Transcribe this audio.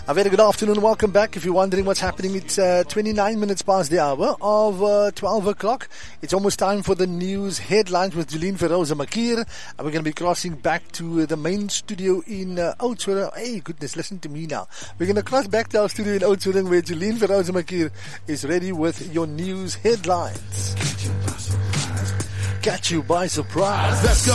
A very good afternoon. Welcome back. If you're wondering what's happening, it's 29 minutes past the hour of 12 o'clock. It's almost time for the news headlines with Jolene Feroza Makir. And we're going to be crossing back to the main studio in Oudtshoorn. Hey, goodness, listen to me now. We're going to cross back to our studio in Oudtshoorn where Jolene Feroza Makir is ready with your news headlines. Catch you by surprise. Let's go.